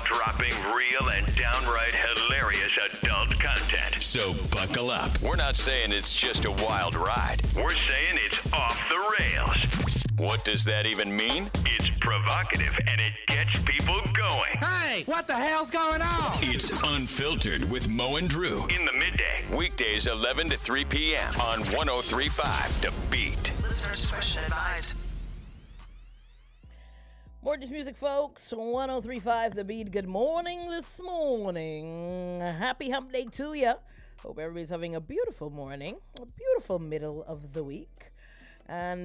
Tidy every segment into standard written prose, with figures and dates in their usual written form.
dropping real and downright hilarious adult content. So buckle up. We're not saying it's just a wild ride. We're saying it's off the rails. What does that even mean? It's provocative and it gets people going. Hey, what the hell's going on? It's Unfiltered with Mo and Drew in the midday. Weekdays 11 to 3 p.m. on 103.5 The Beat. Listener discretion advised. More just music, folks. 103.5 The Beat. Good morning this morning. Happy hump day to you. Hope everybody's having a beautiful morning, a beautiful middle of the week. And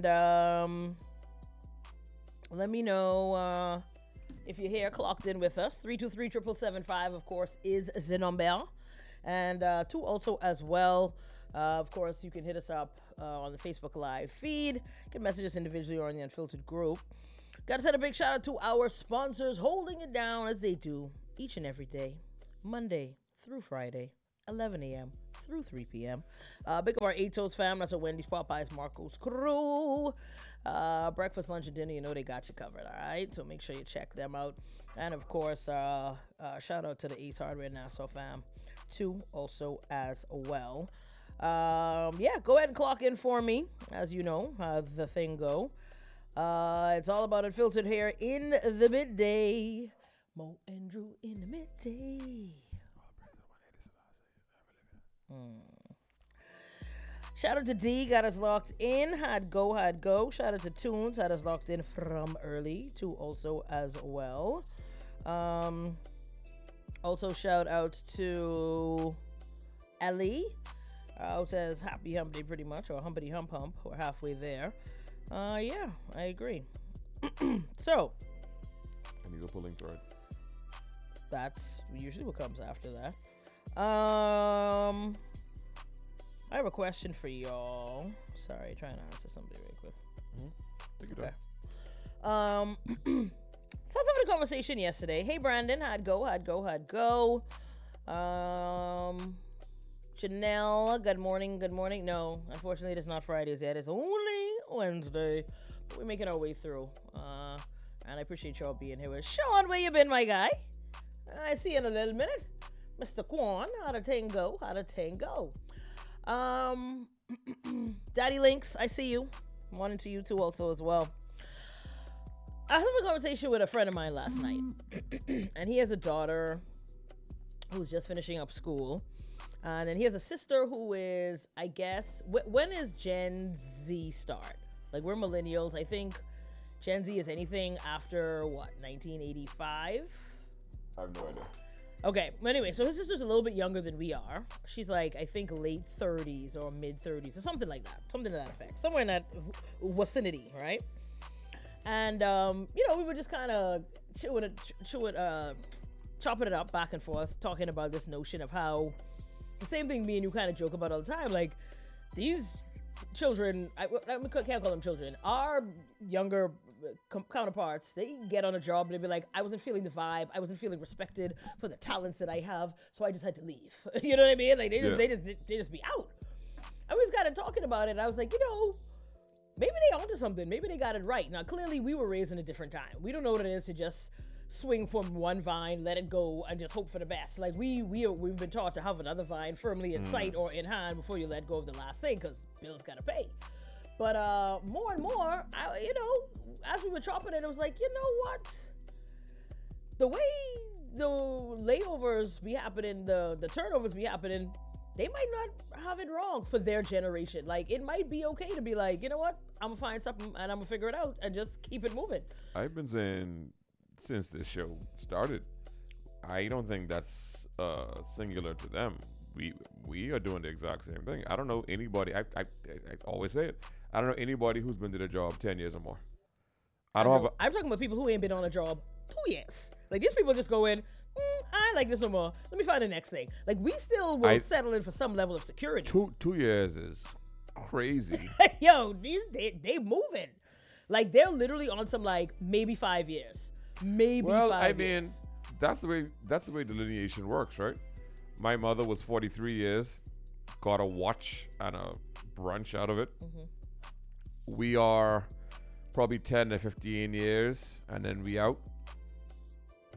let me know if you're here, clocked in with us. 323-7775, of course, is the number. And two also as well. Of course, you can hit us up on the Facebook Live feed. You can message us individually or in the Unfiltered group. Got to send a big shout out to our sponsors holding it down as they do each and every day, Monday through Friday, 11 a.m. through 3 p.m. Big of our Atos fam. That's our Wendy's, Popeyes, Marco's crew. Breakfast, lunch, and dinner, you know they got you covered, all right? So make sure you check them out. And, of course, shout out to the Ace Hardware Nassau fam, too, also as well. Yeah, go ahead and clock in for me. As you know how the thing go. It's all about Unfiltered here in the midday. Mo and Drew in the midday. Shout out to D, got us locked in. Had go. Shout out to Tunes, had us locked in from early too, also as well. Also shout out to Ellie. Who says happy hump day pretty much, or humpity hump. We're halfway there. Yeah, I agree. So, I need a pulling thread. That's usually what comes after that. I have a question for y'all. Sorry, trying to answer somebody real quick. Take it So I was having a conversation yesterday. Hey, Brandon, how'd go? Janelle, good morning. No, unfortunately, it's not Fridays yet. It's only Wednesday. But we're making our way through. And I appreciate y'all being here with Sean. Where you been, my guy? I see you in a little minute. Mr. Quan, how'd the thing go? Daddy Links, I see you. Morning to you too also as well. I had a conversation with a friend of mine last night. And he has a daughter who's just finishing up school. And then he has a sister who is, I guess, when is Gen Z start? Like, we're millennials. I think Gen Z is anything after, 1985? I have no idea. Okay, anyway, so his sister's a little bit younger than we are. She's like, I think late 30s or mid 30s or something like that. Something to that effect. Somewhere in that vicinity, right? And, we were just kind of chopping it up back and forth, talking about this notion of how the same thing me and you kind of joke about all the time. Like, these children, I can't call them children, our younger counterparts, they get on a job and they be like, I wasn't feeling the vibe, I wasn't feeling respected for the talents that I have, so I just had to leave. You know what I mean? Like, they just be out. I was kind of talking about it, and I was like, maybe they onto something. Maybe they got it right. Now, clearly, we were raised in a different time. We don't know what it is to just swing from one vine, let it go, and just hope for the best. Like, we've been taught to have another vine firmly in sight or in hand before you let go of the last thing, because bills gotta pay. But more and more, as we were chopping it, I was like, you know what? The way the layovers be happening, the turnovers be happening, they might not have it wrong for their generation. Like, it might be okay to be like, you know what? I'm gonna find something and I'm gonna figure it out and just keep it moving. I've been saying since this show started, I don't think that's singular to them. We are doing the exact same thing. I don't know anybody. I always say it. I don't know anybody who's been to the job 10 years or more. I'm talking about people who ain't been on a job 2 years. Like, these people just go in, I ain't like this no more. Let me find the next thing. Like, we still will settle in for some level of security. 2 years is crazy. Yo, they moving. Like, they're literally on some, like, maybe 5 years. Maybe 5 years. Well, I mean, that's the way delineation works, right? My mother was 43 years, got a watch and a brunch out of it. Mm-hmm. We are probably 10 to 15 years, and then we out.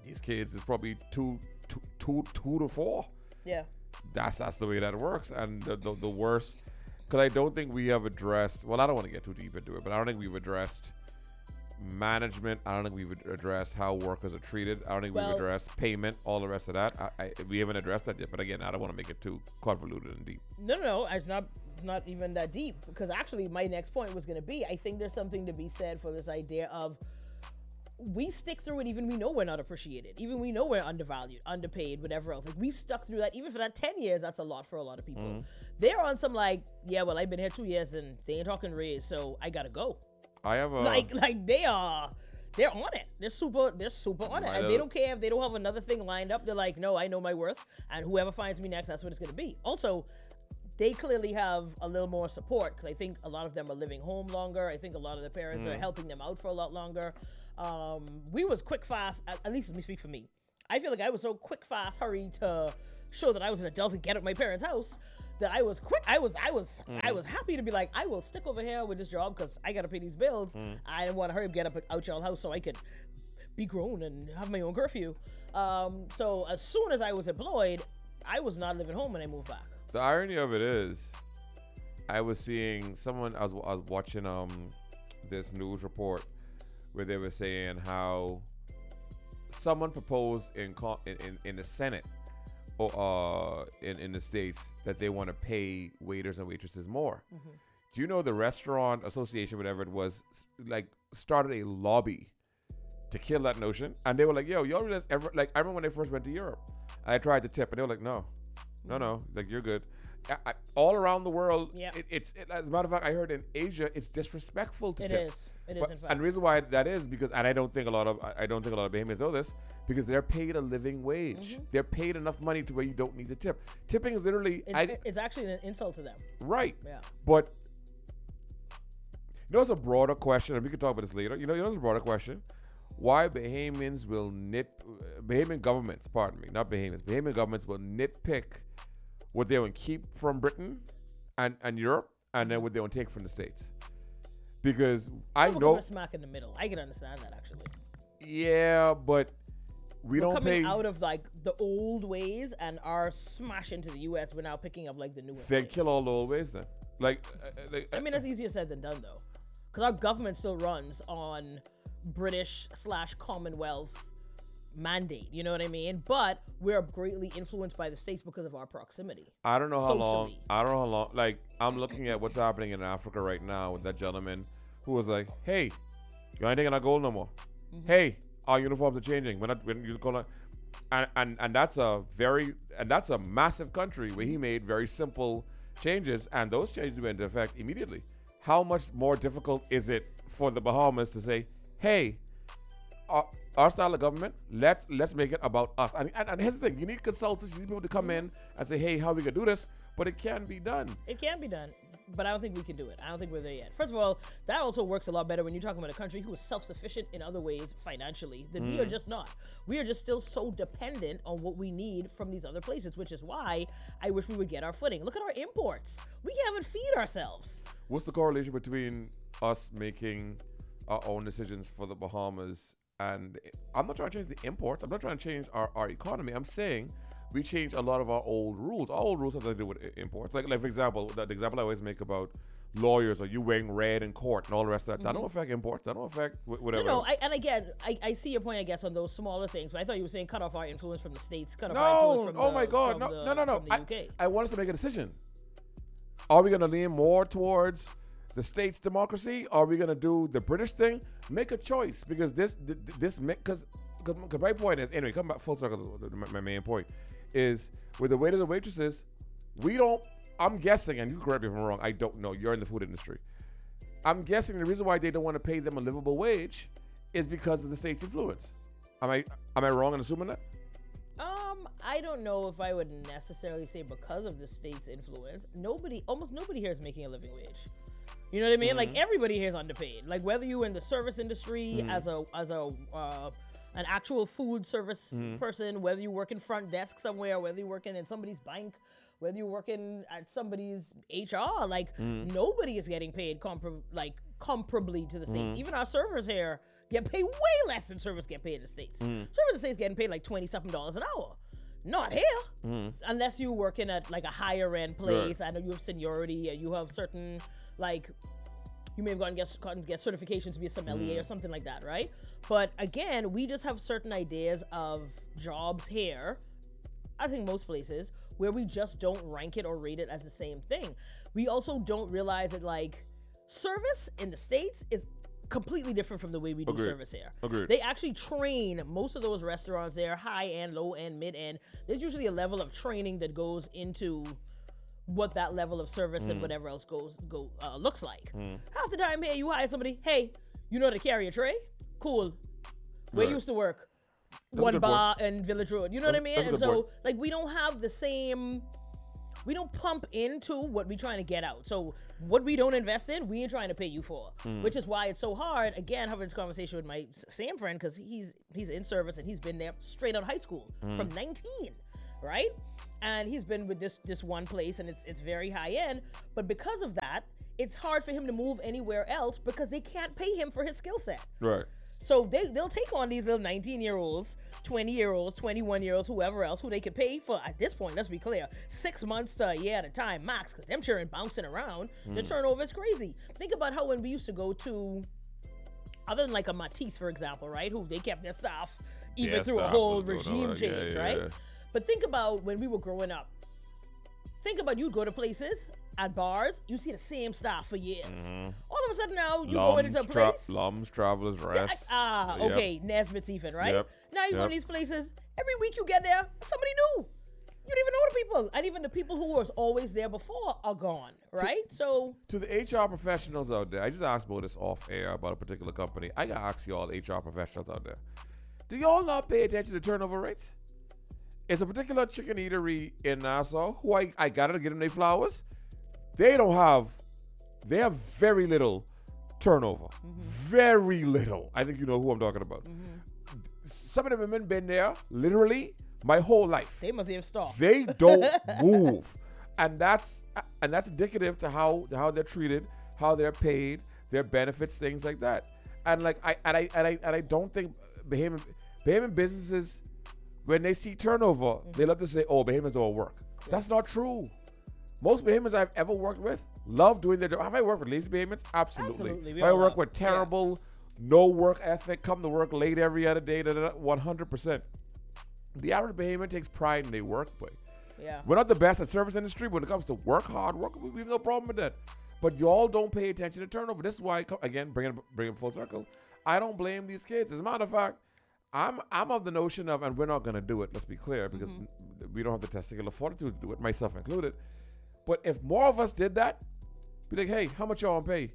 these kids is probably two to four. Yeah. That's the way that works. And the worst, because I don't think we have addressed. Well, I don't want to get too deep into it, but I don't think we've addressed management. I don't think we've addressed how workers are treated. I don't think we've addressed payment, all the rest of that. We haven't addressed that yet. But again, I don't want to make it too convoluted and deep. No, it's not even that deep, because actually my next point was going to be, I think there's something to be said for this idea of we stick through it even we know we're not appreciated, even we know we're undervalued, underpaid, whatever else. Like, we stuck through that. Even for that 10 years, that's a lot for a lot of people. They're on some like, yeah, well, I've been here 2 years and they ain't talking raise, so I gotta go. I have a like they're on it. They're super on it. And they don't care if they don't have another thing lined up. They're like, no, I know my worth, and whoever finds me next, that's what it's gonna be. Also, they clearly have a little more support, because I think a lot of them are living home longer. I think a lot of the parents are helping them out for a lot longer. We was quick, fast, at least let me speak for me. I feel like I was so quick, fast, hurry to show that I was an adult and get out of my parents' house, that I was quick. I was happy to be like, I will stick over here with this job because I gotta pay these bills. I didn't want to hurry up, get up out y'all house so I could be grown and have my own curfew. So as soon as I was employed, I was not living home when I moved back. The irony of it is, I was seeing someone. I was watching this news report where they were saying how someone proposed in the Senate or in the States that they want to pay waiters and waitresses more. Do you know the Restaurant Association, whatever it was, like started a lobby to kill that notion? And they were like, yo, y'all realize I remember when they first went to Europe, I tried to tip and they were like, no, like, you're good. All around the world, it's as a matter of fact, I heard in Asia, it's disrespectful to tip. It is, in fact. And the reason why that is because, and I don't think a lot of Bahamians know this, because they're paid a living wage. They're paid enough money to where you don't need to tip. Tipping is literally, it's actually an insult to them. Right. Yeah. But it's a broader question, and we can talk about this later. It's a broader question. Why Bahamian governments, not Bahamians, Bahamian governments will nitpick what they want to keep from Britain and Europe, and then what they want to take from the States. Because I know we're smack in the middle. I can understand that, actually. Yeah, but we're don't coming pay out of like the old ways and are smash into the U.S. We're now picking up like the new ways. Then kill all the old ways then. I mean, that's easier said than done though, because our government still runs on British/Commonwealth mandate. You know what I mean? But we're greatly influenced by the States because of our proximity. I don't know how long. Like, I'm looking at what's happening in Africa right now with that gentleman who was like, "Hey, you ain't taking our gold no more. Hey, our uniforms are changing. We're gonna." And that's a massive country where he made very simple changes, and those changes went into effect immediately. How much more difficult is it for the Bahamas to say, "Hey, our style of government, let's make it about us"? And here's the thing: you need consultants, you need people to come in and say, "Hey, how are we gonna do this?" But it can be done. It can be done, but I don't think we can do it. I don't think we're there yet. First of all, that also works a lot better when you're talking about a country who is self-sufficient in other ways financially than we are just not. We are just still so dependent on what we need from these other places, which is why I wish we would get our footing. Look at our imports. We can't even feed ourselves. What's the correlation between us making our own decisions for the Bahamas? And I'm not trying to change the imports. I'm not trying to change our economy. I'm saying we change a lot of our old rules. Our old rules have to do with imports. Like for example, the example I always make about lawyers or you wearing red in court and all the rest of that. That don't affect imports. That don't affect whatever. No, I see your point, I guess, on those smaller things. But I thought you were saying cut off our influence from the States. Cut off our influence from my God. No. From the UK. I want us to make a decision. Are we going to lean more towards the States' democracy? Are we going to do the British thing? Make a choice, because because my point is, anyway, come back full circle. My main point is with the waiters and waitresses, I'm guessing, and you correct me if I'm wrong, I don't know, you're in the food industry. I'm guessing the reason why they don't want to pay them a livable wage is because of the State's influence. Am I wrong in assuming that? I don't know if I would necessarily say because of the State's influence. Almost nobody here is making a living wage. You know what I mean? Like, everybody here is underpaid. Like, whether you're in the service industry as an actual food service person, whether you work in front desk somewhere, whether you're working in somebody's bank, whether you're working at somebody's HR, like nobody is getting paid comparably to the States. Even our servers here get paid way less than servers get paid in the States. Servers in the States getting paid like $20-something an hour. Not here, unless you're working at like a higher end place. I know you have seniority, you have certain like. You may have gone and get certification to be a sommelier or something like that, right? But again, we just have certain ideas of jobs here, I think most places, where we just don't rank it or rate it as the same thing. We also don't realize that like service in the States is completely different from the way we do service here. Agreed. They actually train most of those restaurants there, high end, low end, mid end. There's usually a level of training that goes into what that level of service and whatever else looks like. Half the time here, you hire somebody, hey, you know how to carry a tray? Cool. Where you used to work? One bar in Village Road. You know what I mean? And so, like, we don't have the same, we don't pump into what we're trying to get out. So what we don't invest in, we ain't trying to pay you for, which is why it's so hard, again, having this conversation with my Sam friend, because he's in service and he's been there straight out of high school from 19, right? And he's been with this one place, and it's very high end. But because of that, it's hard for him to move anywhere else because they can't pay him for his skill set. Right. So they'll take on these little 19-year-olds, 20-year-olds, 21-year-olds, whoever else, who they could pay for, at this point, let's be clear, 6 months to a year at a time, max, because them children bouncing around. The turnover is crazy. Think about how when we used to go to, other than like a Matisse, for example, right, who they kept their staff even through a whole regime change, right? But think about when we were growing up. Think about you'd go to places, at bars, you see the same staff for years. All of a sudden now, you go into a place. Lums, Travelers, Rest. Okay, Nesbitt's even, right? Now you go to these places, every week you get there, somebody new. You don't even know the people. And even the people who were always there before are gone, right? To the HR professionals out there, I just asked about this off air about a particular company. I gotta ask y'all HR professionals out there. Do y'all not pay attention to turnover rates? It's a particular chicken eatery in Nassau who I gotta get them their flowers. They have very little turnover. Very little. I think you know who I'm talking about. Some of the women been there literally my whole life. They must have stopped. They don't move. And that's indicative to how they're treated, how they're paid, their benefits, things like that. And like I don't think Bahamian businesses, when they see turnover, they love to say, "Oh, Bahamians don't work." That's not true. Most Bahamians I've ever worked with love doing their job. Have I worked with lazy Bahamians? Absolutely. Have I worked with terrible, no work ethic, come to work late every other day? 100%. The average Bahamian takes pride in their work, but we're not the best at service industry. When it comes to work hard, we have no problem with that. But y'all don't pay attention to turnover. This is why, again, bring it full circle. I don't blame these kids. As a matter of fact, I'm of the notion of, and we're not going to do it, let's be clear, because we don't have the testicular fortitude to do it, myself included. But if more of us did that, be like, hey, how much y'all pay?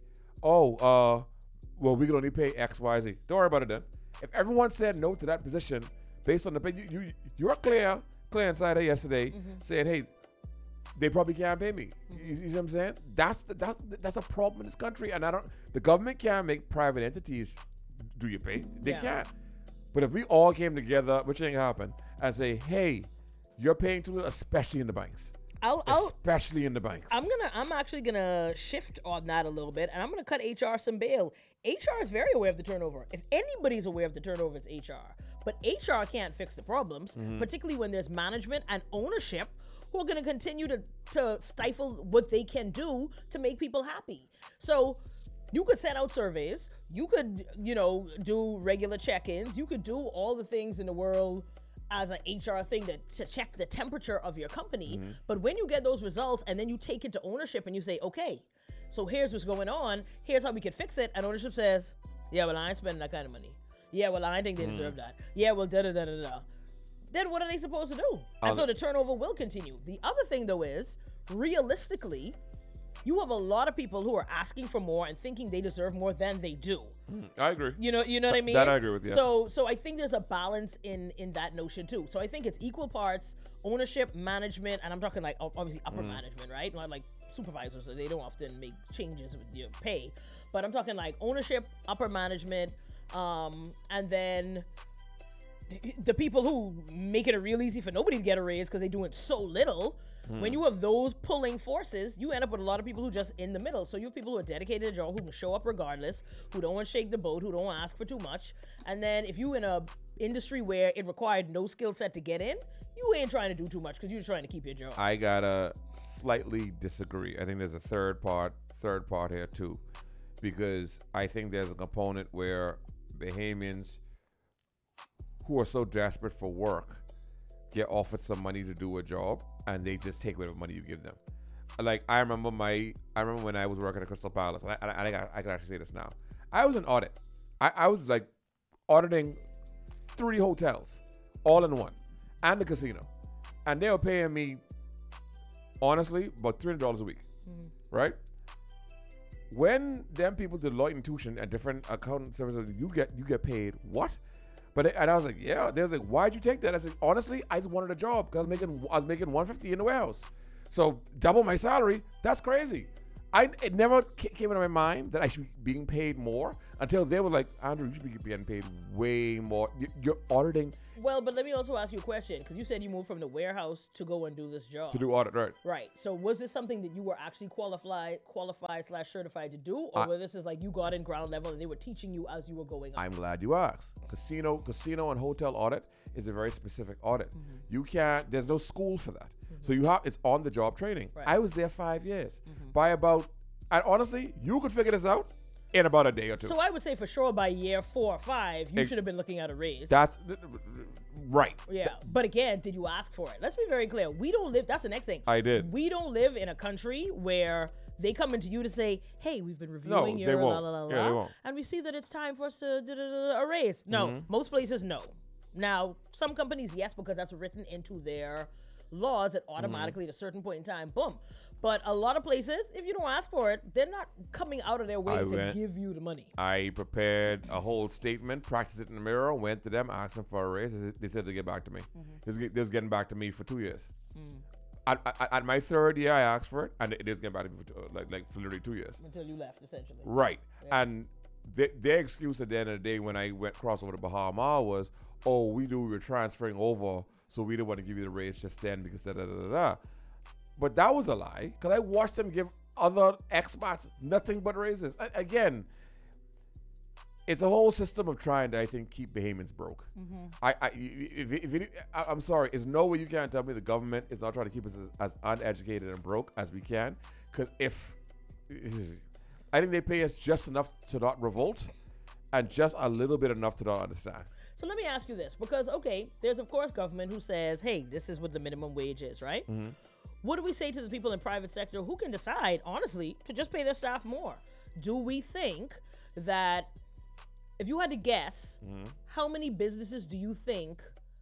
Oh, well, we can only pay X, Y, Z. Don't worry about it then. If everyone said no to that position based on the pay, you're clear inside there yesterday saying, hey, they probably can't pay me. You see what I'm saying? That's a problem in this country. And the government can't make private entities do your pay. They can't. But if we all came together, which ain't happen, and say, hey, you're paying too little, especially in the banks. Especially in the banks. I'm actually gonna shift on that a little bit, and I'm gonna cut HR some bail. HR is very aware of the turnover. If anybody's aware of the turnover, it's HR. But HR can't fix the problems, particularly when there's management and ownership who are gonna continue to stifle what they can do to make people happy. So you could send out surveys, you could, do regular check-ins, you could do all the things in the world as an HR thing to check the temperature of your company. But when you get those results and then you take it to ownership and you say, okay, so here's what's going on, here's how we can fix it, and ownership says, yeah, well, I ain't spending that kind of money. Yeah, well, I think they deserve that. Yeah, well, da-da-da-da-da. Then what are they supposed to do? And so the turnover will continue. The other thing, though, is realistically, you have a lot of people who are asking for more and thinking they deserve more than they do. I agree. You know what I mean? That I agree with you. So I think there's a balance in that notion too. So I think it's equal parts ownership, management, and I'm talking like obviously upper management, right? Not like supervisors, so they don't often make changes with your pay. But I'm talking like ownership, upper management, and then the people who make it real easy for nobody to get a raise because they're doing so little. When you have those pulling forces, you end up with a lot of people who just in the middle. So you have people who are dedicated to the job, who can show up regardless, who don't want to shake the boat, who don't want to ask for too much. And then if you in a industry where it required no skill set to get in, you ain't trying to do too much because you're trying to keep your job. I gotta slightly disagree. I think there's a third part here too, because I think there's a component where Bahamians who are so desperate for work get offered some money to do a job and they just take whatever money you give them. Like I remember when I was working at Crystal Palace, and I can actually say this now. I was in audit. I was like auditing 3 hotels all in one and the casino, and they were paying me honestly about $300 a week, right? When them people did Deloitte and Touche and different accounting services, you get paid what? And I was like, yeah. They was like, why'd you take that? I said, honestly, I just wanted a job because I was making $150 in the warehouse, so double my salary. That's crazy. It never came into my mind that I should be being paid more until they were like, Andrew, you should be getting paid way more. You're auditing. Well, but let me also ask you a question, because you said you moved from the warehouse to go and do this job. To do audit, right? Right. So was this something that you were actually qualified/certified to do, or whether this is like you got in ground level and they were teaching you as you were going up? I'm glad you asked. Casino and hotel audit is a very specific audit. You can't. There's no school for that. So it's on the job training. Right. I was there 5 years. And honestly, you could figure this out in about a day or two. So I would say for sure by year 4 or 5, you should have been looking at a raise. That's right. Yeah. But again, did you ask for it? Let's be very clear. We don't live, that's the next thing. I did. We don't live in a country where they come into you to say, hey, we've been reviewing your they won't. la la la Yeah, they la, won't. and we see that it's time for us to a raise. No, most places, no. Now, some companies, yes, because that's written into their laws that automatically at a certain point in time, boom. But a lot of places, if you don't ask for it, they're not coming out of their way to give you the money. I prepared a whole statement, practiced it in the mirror, went to them, asked them for a raise. They said to get back to me. They was getting back to me for 2 years. At my 3rd year, I asked for it, and it is getting back to me for literally 2 years. Until you left, essentially. Right. Yeah. And their excuse at the end of the day when I went cross over to Bahama was, oh, we knew we were transferring over, so we didn't want to give you the raise just then because da-da-da-da-da. But that was a lie, because I watched them give other expats nothing but raises. Again, it's a whole system of trying to, I think, keep Bahamians broke. I'm sorry, there's no way you can't tell me the government is not trying to keep us as uneducated and broke as we can. Because I think they pay us just enough to not revolt, and just a little bit enough to not understand. So let me ask you this, because, okay, there's, of course, government who says, hey, this is what the minimum wage is, right? What do we say to the people in private sector who can decide, honestly, to just pay their staff more? Do we think that, if you had to guess, how many businesses do you think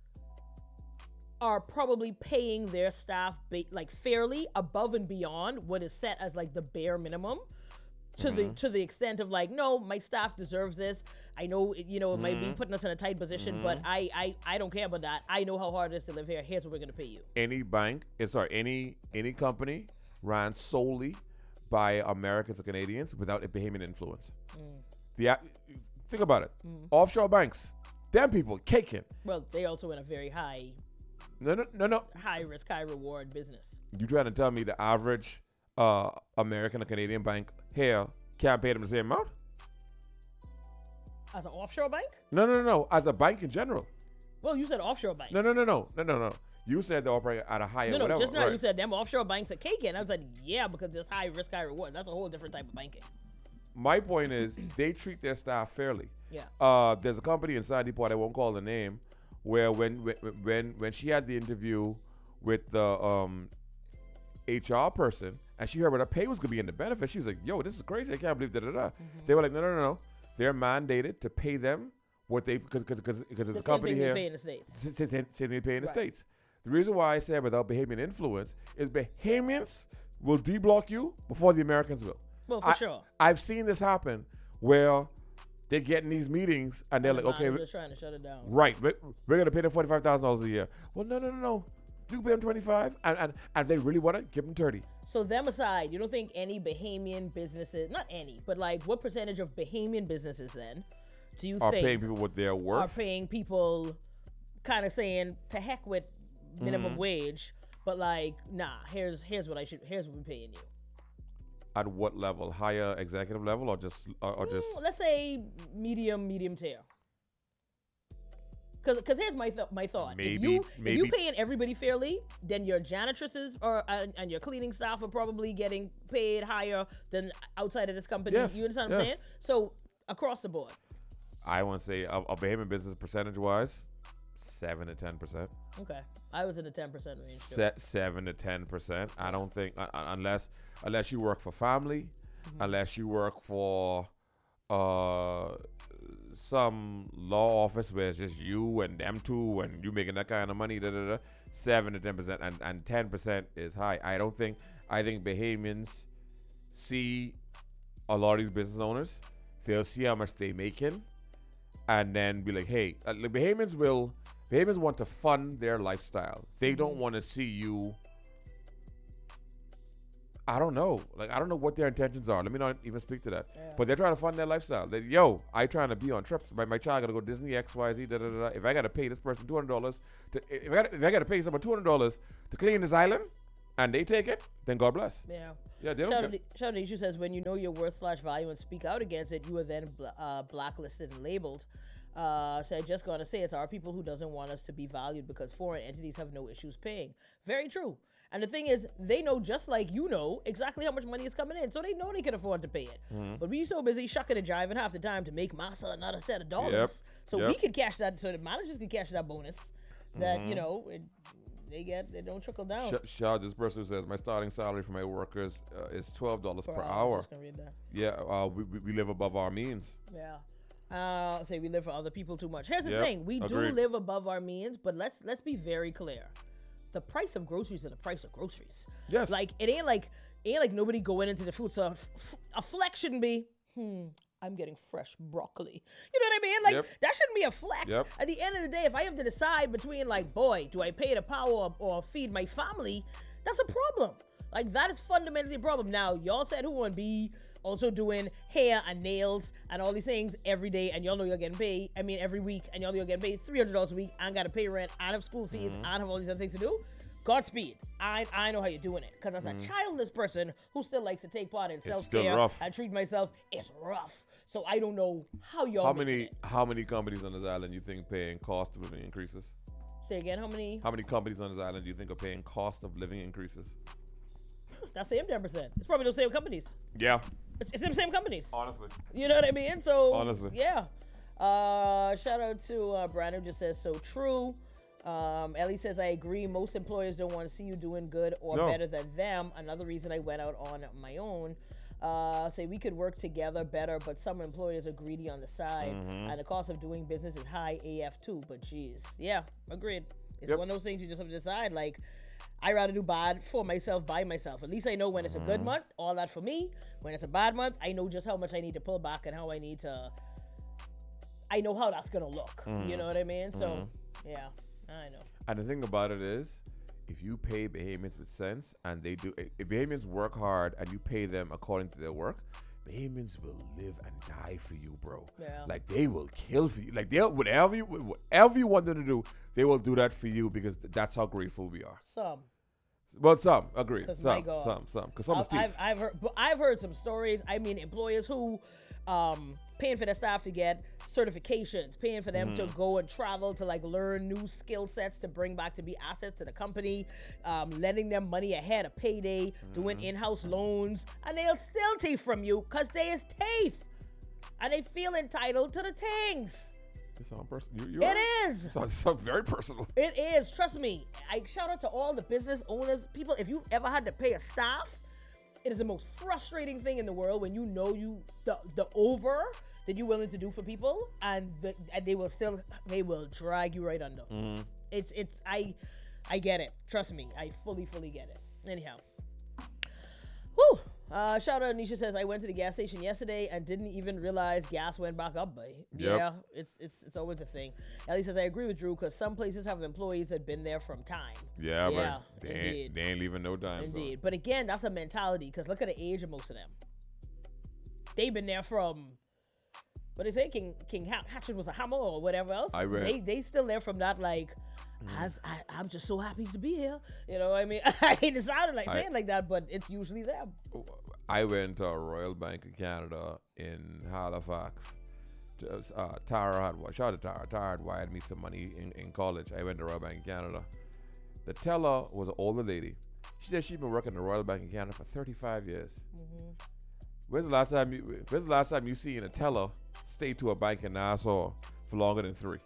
are probably paying their staff fairly above and beyond what is set as like the bare minimum? To the extent of like, no, my staff deserves this. I know, it might be putting us in a tight position, but I don't care about that. I know how hard it is to live here. Here's what we're going to pay you. Any company ran solely by Americans or Canadians without a Bahamian influence. Think about it. Offshore banks, them people caking. Well, they also in a very high. No. High risk, high reward business. You trying to tell me the average American or Canadian bank here can't pay them the same amount? As an offshore bank? No. As a bank in general. Well, you said offshore banks. No. You said they operate at a higher whatever. Just now you said them offshore banks are caking. I was like, yeah, because there's high risk, high reward. That's a whole different type of banking. My point is they treat their staff fairly. Yeah. There's a company in San Depot, I won't call the name, where when she had the interview with the HR person and she heard what her pay was gonna be in the benefits, she was like, yo, this is crazy. I can't believe da-da-da. They were like, no. They're mandated to pay them what they, because it's a company here. Pay in the States. Same they pay in the States. The reason why I said without Bahamian influence is Bahamians will de-block you before the Americans will. Well, for sure. I've seen this happen where they get in these meetings and they're like, okay, we're just trying to shut it down. Right. We're going to pay them $45,000 a year. Well, no. You can pay them 25, and if they really want it, give them 30. So them aside, you don't think any Bahamian businesses, not any, but like what percentage of Bahamian businesses then do you are think paying people what they're worth? Are paying people kind of saying to heck with minimum wage But like, nah, here's what we're paying you. At what level? Higher executive level, or just Let's say medium tier. Because here's my thought. Maybe if you paying everybody fairly, then your janitress and your cleaning staff are probably getting paid higher than outside of this company. Yes, You understand what I'm yes. saying? So across the board. I want to say a Bahamian business percentage wise, 7 to 10%. Okay, I was in the 10% range. Too. 7 to 10%. I don't think unless you work for family, unless you work for some law office where it's just you and them two and you making that kind of money, 7 to 10%, and 10% is high. I think Bahamians see a lot of these business owners, they'll see how much they making and then be like, hey, Bahamians want to fund their lifestyle. They don't want to see you. I don't know. I don't know what their intentions are. Let me not even speak to that. Yeah. But they're trying to fund their lifestyle. I trying to be on trips. My child got to go Disney, XYZ, If I got to pay this person $200 if I got to pay someone $200 to clean this island, and they take it, then God bless. Yeah. Yeah, they don't care. Shadow says, when you know your worth/value and speak out against it, you are then blacklisted and labeled. So I just gotta say, it's our people who doesn't want us to be valued because foreign entities have no issues paying. Very true. And the thing is, they know, just like you know, exactly how much money is coming in. So they know they can afford to pay it. But we so busy shucking and jiving half the time to make massa another set of dollars. We could cash that, so the managers can cash that bonus that, they don't trickle down. Shout out this person who says, my starting salary for my workers is $12 per hour. I'm just gonna read that. Yeah, we live above our means. Yeah. Say we live for other people too much. Here's the thing. We agreed. do live above our means, but let's be very clear. The price of groceries are the price of groceries. Yes. Like, it ain't like nobody going into the food. So a flex shouldn't be, I'm getting fresh broccoli. You know what I mean? Like, that shouldn't be a flex. Yep. At the end of the day, if I have to decide between, like, boy, do I pay the power or feed my family, that's a problem. Like, that is fundamentally a problem. Now, y'all said who want to be also doing hair and nails and all these things every day, and y'all know you're getting paid, every week, and y'all know you're getting paid $300 a week, and got to pay rent, and have school fees, and have all these other things to do. Godspeed. I know how you're doing it. Because as a childless person who still likes to take part in self-care and treat myself, it's rough. So I don't know how y'all How many companies on this island you think paying cost of living increases? Say again, how many companies on this island do you think are paying cost of living increases? That's the same 10%. It's probably those same companies. Yeah. It's them same companies. Honestly. You know what I mean? So honestly. Yeah. Shout out to Brandon, just says so true. Ellie says, I agree. Most employers don't want to see you doing good or better than them. Another reason I went out on my own. Say we could work together better, but some employers are greedy on the side, and the cost of doing business is high AF too. But geez, yeah, agreed. It's one of those things you just have to decide. Like, I rather do bad for myself by myself. At least I know when it's a good month, all that for me. When it's a bad month, I know just how much I need to pull back and how I need to. I know how that's gonna look. You know what I mean? So, yeah, I know. And the thing about it is, if you pay Bahamians with sense, and they do, if Bahamians work hard and you pay them according to their work, Bahamians will live and die for you, bro. Yeah. Like, they will kill for you. Like, they'll whatever you want them to do, they will do that for you, because that's how grateful we are. Some. Well, some agreed. Some. Because some is thief. I've heard some stories. Employers who paying for their staff to get certifications, paying for them to go and travel to learn new skill sets to bring back to be assets to the company, lending them money ahead of payday, doing in-house loans, and they'll still thief from you because they is thief, and they feel entitled to the things. It sounds personal. It is. It sounds very personal. It is. Trust me. I shout out to all the business owners, people. If you've ever had to pay a staff, it is the most frustrating thing in the world when you know the over that you're willing to do for people, and they will drag you right under. I get it. Trust me. I fully get it. Anyhow. Whew. Shout out, Nisha says, I went to the gas station yesterday and didn't even realize gas went back up, boy. Yeah, it's always a thing. Ellie says, I agree with Drew, because some places have employees that been there from time. Yeah, but they ain't leaving no time. Indeed. So. But again, that's a mentality, because look at the age of most of them. They've been there from But they say King Hatchet was a hammer or whatever else. I read. They still there from that, like, I'm just so happy to be here. You know what I mean? I hate to sound like saying like that, but it's usually them. I went to a Royal Bank of Canada in Halifax. Tara had, shout out to Tara. Tara had wired me some money in college. I went to Royal Bank of Canada. The teller was an older lady. She said she'd been working at the Royal Bank of Canada for 35 years. Mm-hmm. When's the last time you seen a teller stay to a bank in Nassau for longer than 3?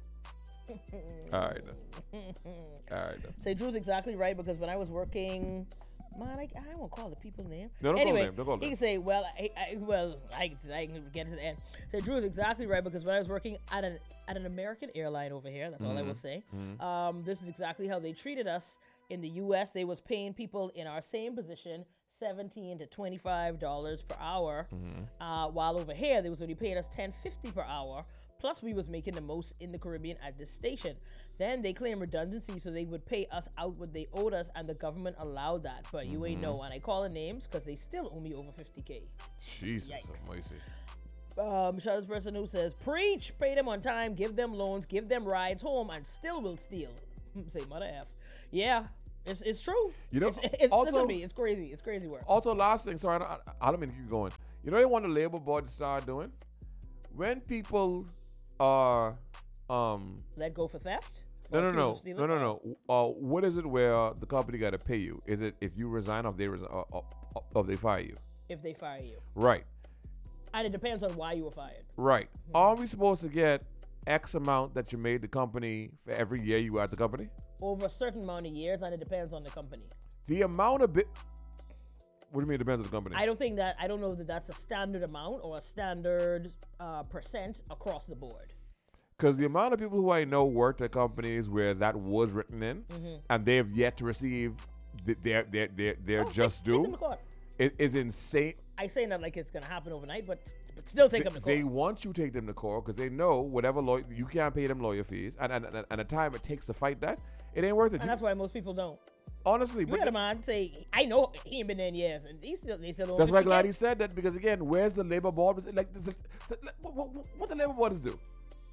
All right then. So Drew's exactly right, because when I was working, man, I won't call the people's name. No, don't anyway, call them. He can say, well, I can get to the end. So Drew's exactly right, because when I was working at an American airline over here, that's all I will say. Mm-hmm. This is exactly how they treated us in the U.S. They was paying people in our same position $17 to $25 per hour, while over here they was only paying us $10.50 per hour. Plus, we was making the most in the Caribbean at this station. Then they claimed redundancy, so they would pay us out what they owed us, and the government allowed that. But you ain't know, and I call the names because they still owe me over $50K. Jesus Almighty. Shout out to this person who says, "Preach, pay them on time, give them loans, give them rides home, and still will steal." Say mother F. Yeah. It's true. You know, it's also, listen to me, it's crazy. It's crazy work. Also, last thing, sorry, I don't mean to keep going. You know what I want the labor board to start doing? When people are let go for theft? No. What is it where the company got to pay you? Is it if you resign or if they fire you? If they fire you. Right. And it depends on why you were fired. Right. Mm-hmm. Are we supposed to get X amount that you made the company for every year you were at the company? Over a certain amount of years, and it depends on the company. The amount of What do you mean it depends on the company? I don't know that that's a standard amount or a standard percent across the board. Because the amount of people who I know worked at companies where that was written in, and they have yet to receive their just due, it is insane. I say not like it's gonna happen overnight, but still take them to court. They want you to take them to court because they know whatever you can't pay them lawyer fees, and the time it takes to fight that, it ain't worth it. And that's why most people don't. Honestly, we got a man say, I know he ain't been there in years, and they still don't. That's why I'm glad he said that, because again, where's the labor board? Like, what the labor board is do?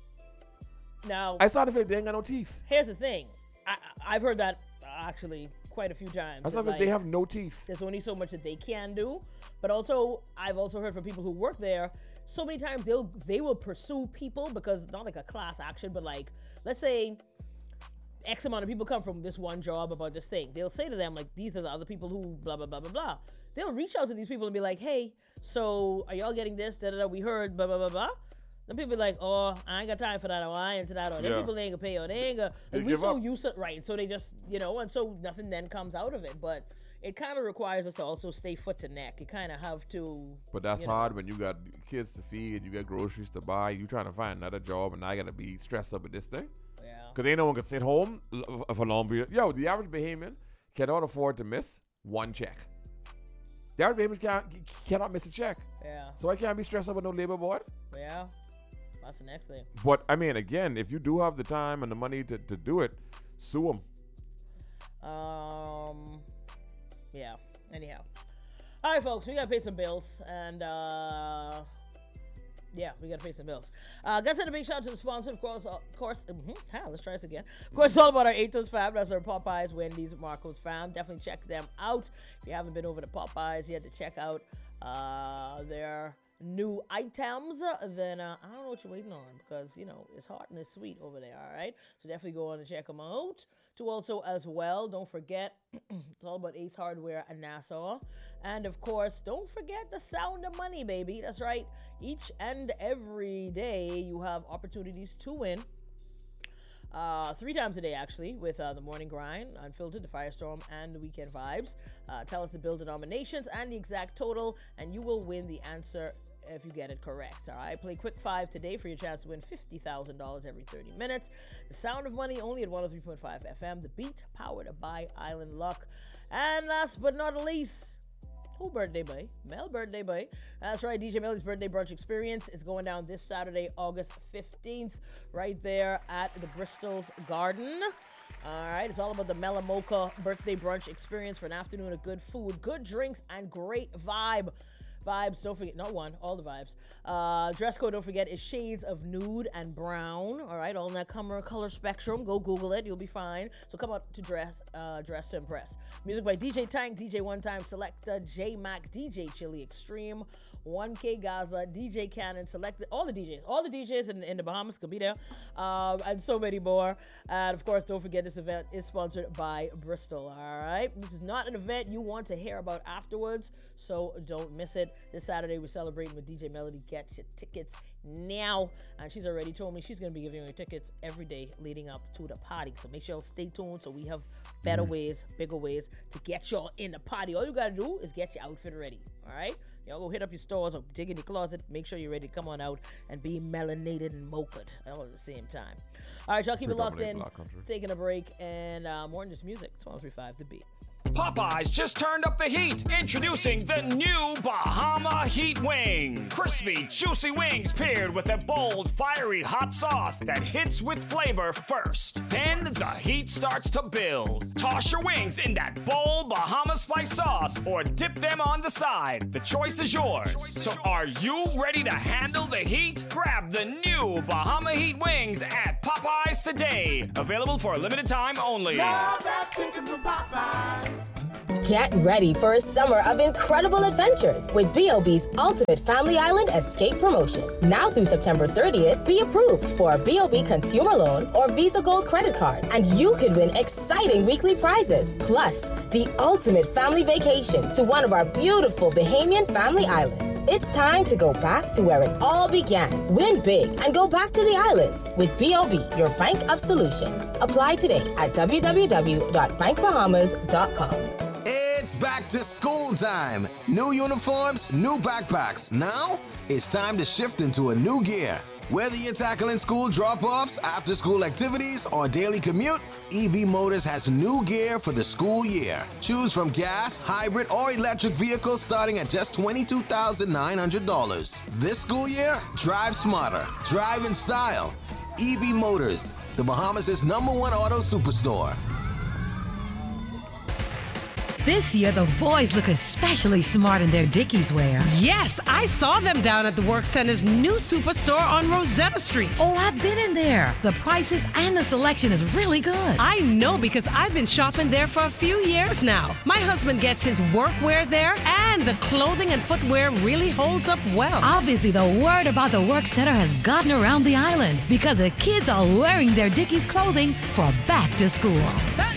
Now, I started feeling they ain't got no teeth. Here's the thing, I've heard that actually quite a few times. I started they have no teeth. There's only so much that they can do, but also I've also heard from people who work there. So many times they will pursue people because not like a class action, but like let's say X amount of people come from this one job about this thing. They'll say to them, like, these are the other people who blah, blah, blah, blah, blah. They'll reach out to these people and be like, hey, so are y'all getting this? Da, da, da, we heard, blah, blah, blah, blah. Then people be like, oh, I ain't got time for that, or I ain't into that, or then people ain't gonna pay, or they ain't gonna, like, we so used to, right, so they just, and so nothing then comes out of it, but it kind of requires us to also stay foot to neck. You kind of have to. But that's hard when you got kids to feed, you got groceries to buy, you trying to find another job, and I gotta be stressed up with this thing. Because ain't no one can sit home for long period. Yo, the average Bahamian cannot afford to miss one check. The average Bahamian cannot miss a check. Yeah. So I can't be stressed up with no labor board. Yeah. That's the next thing. But, I mean, again, if you do have the time and the money to do it, sue them. Yeah. Anyhow. All right, folks. We got to pay some bills. And, yeah, we got to pay some bills. Gotta send a big shout out to the sponsor, of course. Let's try this again. Of course, it's all about our Atos fam. That's our Popeyes, Wendy's, Marco's fam. Definitely check them out. If you haven't been over to Popeyes yet to check out their new items, then I don't know what you're waiting on, because, it's hot and it's sweet over there, all right? So definitely go on and check them out. To also, as well, don't forget, it's all about Ace Hardware and Nassau. And, of course, don't forget the sound of money, baby. That's right. Each and every day, you have opportunities to win. 3 times a day, actually, with the Morning Grind, Unfiltered, the Firestorm, and the Weekend Vibes. Tell us the bill denominations and the exact total, and you will win the answer if you get it correct. All right, play Quick 5 today for your chance to win $50,000 every 30 minutes. The Sound of Money only at 103.5 FM. The Beat, powered by Island Luck. And last but not least, who birthday boy? Mel birthday boy. That's right, DJ Melly's birthday brunch experience is going down this Saturday, August 15th, right there at the Bristol's Garden. All right, it's all about the Melamocha birthday brunch experience for an afternoon of good food, good drinks, and great vibe. Vibes, don't forget, not one, all the vibes. Dress code, don't forget, is shades of nude and brown. All right, all in that color spectrum. Go Google it, you'll be fine. So come out to dress to impress. Music by DJ Tank, DJ One Time Selector, J Mac, DJ Chili Extreme, 1K Gaza, DJ Cannon, Selected, all the DJs in the Bahamas can be there, and so many more. And of course, don't forget this event is sponsored by Bristol. All right, this is not an event you want to hear about afterwards, so don't miss it. This Saturday we're celebrating with DJ Melody. Get your tickets now, and she's already told me she's going to be giving away tickets every day leading up to the party, so make sure you stay tuned so we have better ways, bigger ways to get y'all in the party. All you got to do is get your outfit ready. All right, y'all go hit up your stores or dig in your closet, make sure you're ready to come on out and be melanated and mochaed all at the same time. All right, y'all keep it locked in, taking a break, and more in this music. It's 103.5 The Beat. Popeyes just turned up the heat. Introducing the new Bahama Heat Wings. Crispy, juicy wings paired with a bold, fiery hot sauce that hits with flavor first. Then the heat starts to build. Toss your wings in that bold Bahama spice sauce or dip them on the side. The choice is yours. So are you ready to handle the heat? Grab the new Bahama Heat Wings at Popeyes today. Available for a limited time only. Love that chicken from Popeyes. Get ready for a summer of incredible adventures with B.O.B's Ultimate Family Island Escape Promotion. Now through September 30th, be approved for a B.O.B. consumer loan or Visa Gold credit card, and you could win exciting weekly prizes. Plus, the ultimate family vacation to one of our beautiful Bahamian family islands. It's time to go back to where it all began. Win big and go back to the islands with B.O.B., your bank of solutions. Apply today at www.bankbahamas.com. It's back to school time. New uniforms, new backpacks. Now, it's time to shift into a new gear. Whether you're tackling school drop-offs, after-school activities, or daily commute, EV Motors has new gear for the school year. Choose from gas, hybrid, or electric vehicles starting at just $22,900. This school year, drive smarter, drive in style. EV Motors, the Bahamas' #1 auto superstore. This year, the boys look especially smart in their Dickies wear. Yes, I saw them down at the Work Center's new superstore on Rosetta Street. Oh, I've been in there. The prices and the selection is really good. I know because I've been shopping there for a few years now. My husband gets his workwear there, and the clothing and footwear really holds up well. Obviously, the word about the Work Center has gotten around the island because the kids are wearing their Dickies clothing for back to school.